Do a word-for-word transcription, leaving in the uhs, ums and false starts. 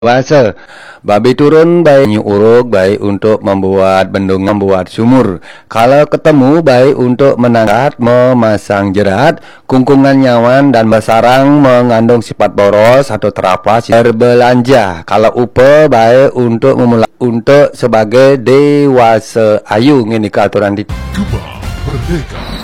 Dewasa, babi turun baik uruk baik untuk membuat bendung, membuat sumur. Kalau ketemu baik untuk menangkat, memasang jerat, kungkungan nyawan dan bersarang mengandung sifat boros atau terapas berbelanja. Kalau upe baik untuk memulai untuk sebagai dewasa ayu, ini keaturan di Gemah Merdeka.